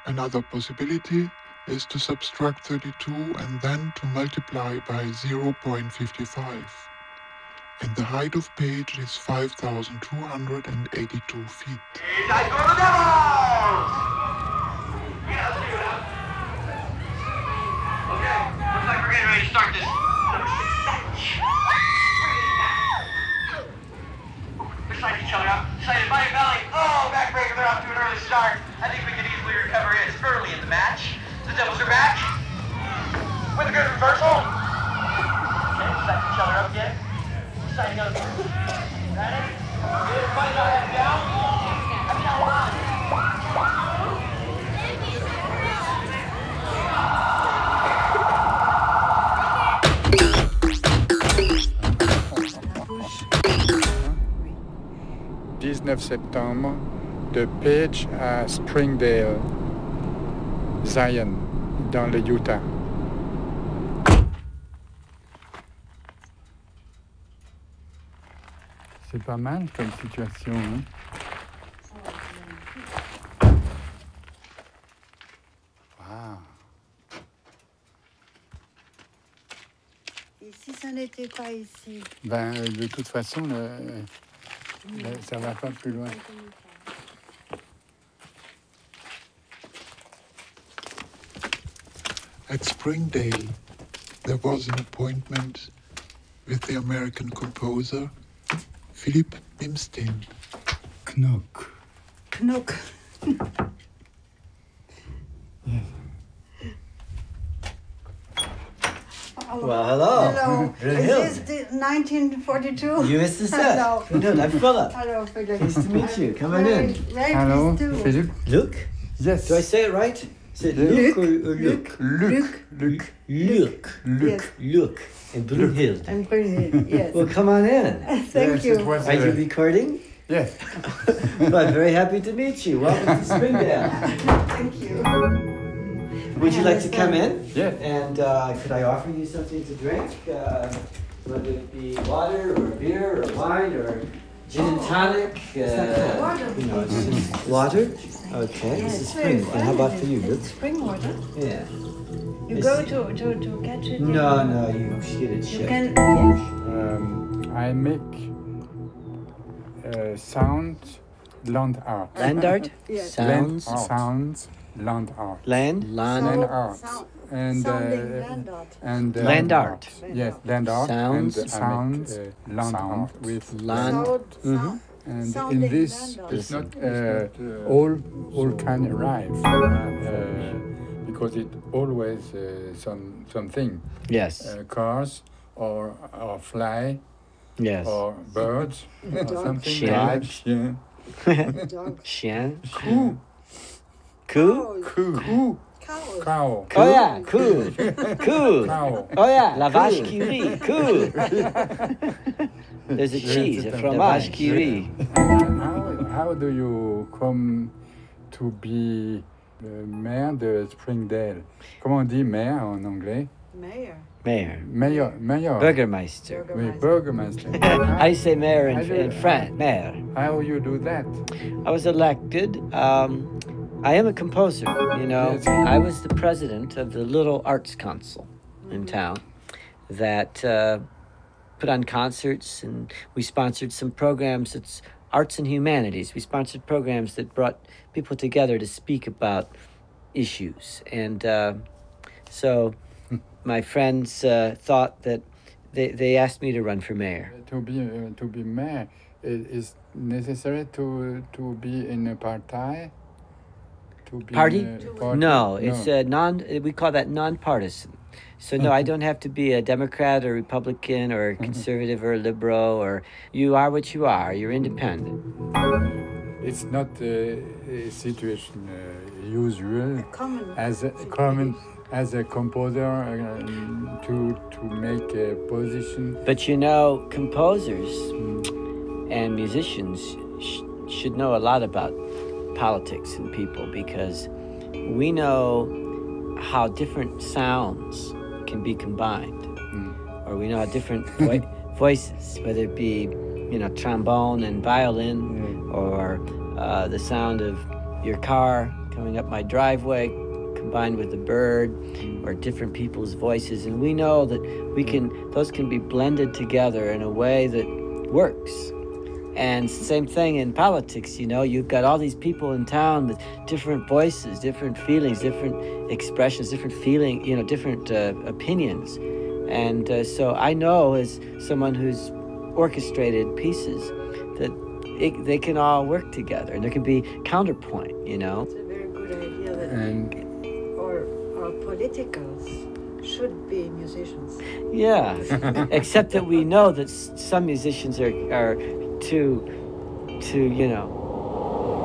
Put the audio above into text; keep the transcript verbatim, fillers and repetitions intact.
Another possibility is to subtract thirty-two and then to multiply by zero point five five. And the height of page is five thousand two hundred eighty-two feet. I go to the devils! Yeah, let's do it up. Okay, looks like we're getting ready to start this. Beside each other up, excited by your belly. Oh, backbreaker, they're off to an early start. I think we can easily recover it early in the match. The Devils are back. With a good reversal. Okay, beside each other up again. Signing up. Ready? Everybody got head down. Head down line. dix-neuf septembre, de Page à Springdale, Zion, dans le Utah. C'est pas mal comme situation, hein? Wow. Et si ça n'était pas ici? Ben, de toute façon, le, le, ça va pas plus loin. At Springdale, there was an appointment with the American composer Philip Bimstein. Knock. Knock. Yes. Well, hello. Hello. Hello. Is this the nineteen forty-two? You missed the set. Hello. Good, I'm Philip. Hello, Philip. Nice to meet you. Come on Very, in. very Hello, pleased too. Philippe. Luke? Yes. Do I say it right? Is it Luke. Luke, or, or Luke? Luc. Luc. Luke. Yes. Luke. And Brunhild. And Brunhild, yes. Well, come on in. Thank Yes, you. it was, Are you uh, recording? Yes. Well, I'm very happy to meet you. Welcome to Springdale. Thank you. Would you like to come in? Yeah. And uh, could I offer you something to drink? Uh, whether it be water or beer or wine or gin and tonic. Uh, Water. you know, it's just water. Okay, this is spring. And how about for you, Luke? It's spring water. Yeah. You Is- go to, to, to catch it? No, no, you should get it You shipped. can, yes. Um, I make uh, sound land art. Land art? Yes. Land Sounds? sounds land art. Land? Land Sound- art. sound- And sounding uh, land art. and uh, Land art. Yes, land art. Sounds. and sounds. Uh, land art with Land. Sound, Mhm. sound. And in Sounding this, land art. it's not uh, all all can arrive uh, because it always uh, some something Yes. uh, cars or or fly Yes. or birds or something Chien. like chien. Dog. Chien. Coo, Coo? coo, coo, Cows. cow, Oh yeah, coo. Coo. cow. Oh yeah, la vache qui rit. Coo. There's a Yes, cheese, it's a a fromage fromage. qui rit. How, how do you come to be le maire de Springdale? Comment on dit maire en anglais? Mayor. Mayor. Mayor, mayor. Burgermeister. Oui, Burgermeister. Burgermeister. How do you say mayor in, I do- in French? Mayor. How you do that? I was elected. Um, I am a composer, you know. Yes. I was the president of the Little Arts Council in town that uh, put on concerts, and we sponsored some programs that's arts and humanities. We sponsored programs that brought people together to speak about issues. And uh, so my friends uh, thought that they, they asked me to run for mayor. To be uh, to be mayor, it is necessary to to be in a party. To be Party? In a party? No, it's a non. We call that non-partisan. So no, I don't have to be a Democrat or Republican or a conservative or a liberal, or you are what you are. You're independent. It's not uh, a situation uh, usual Common. as a common as a composer um, to to make a position. But you know, composers and musicians sh- should know a lot about politics and people, because we know how different sounds can be combined, or we know how different vo- voices, whether it be, you know, trombone and violin, or uh, the sound of your car coming up my driveway, combined with the bird or different people's voices, and we know that we can those can be blended together in a way that works. And same thing in politics, you know, you've got all these people in town with different voices, different feelings, different expressions, different feeling, you know, different uh, opinions. And uh, so I know, as someone who's orchestrated pieces, that it, they can all work together, and there can be counterpoint, you know. It's a very good idea that And our, our politicals should be musicians. Yeah, except that we know that s- some musicians are are too, too, you know,